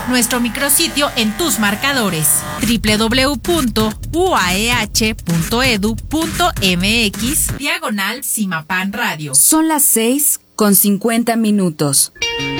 nuestro micrositio en tus marcadores www.uaeh.edu.mx/Cimapan Radio. Son las 6:50.